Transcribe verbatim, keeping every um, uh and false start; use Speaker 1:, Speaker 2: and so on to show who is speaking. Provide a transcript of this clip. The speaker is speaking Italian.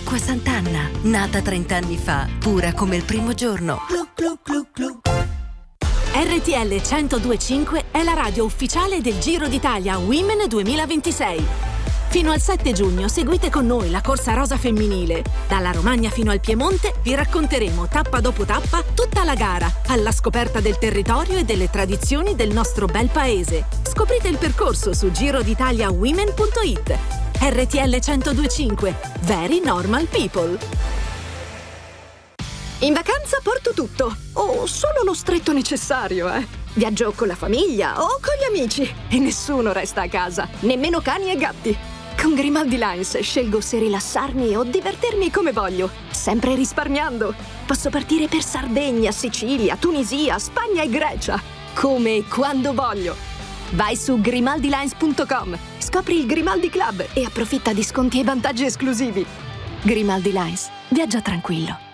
Speaker 1: Acqua Sant'Anna, nata trent'anni fa, pura come il primo giorno. Glu, glu, glu, glu.
Speaker 2: R T L centodue e cinque è la radio ufficiale del Giro d'Italia Women duemilaventisei. Fino al sette giugno seguite con noi la corsa rosa femminile. Dalla Romagna fino al Piemonte vi racconteremo tappa dopo tappa tutta la gara, alla scoperta del territorio e delle tradizioni del nostro bel paese. Scoprite il percorso su giro d'italia women punto it. R T L centodue e cinque, Very Normal People.
Speaker 3: In vacanza porto tutto, o solo lo stretto necessario, eh. Viaggio con la famiglia o con gli amici e nessuno resta a casa, nemmeno cani e gatti. Con Grimaldi Lines scelgo se rilassarmi o divertirmi come voglio, sempre risparmiando. Posso partire per Sardegna, Sicilia, Tunisia, Spagna e Grecia, come e quando voglio. Vai su grimaldi lines punto com, scopri il Grimaldi Club e approfitta di sconti e vantaggi esclusivi. Grimaldi Lines, viaggia tranquillo.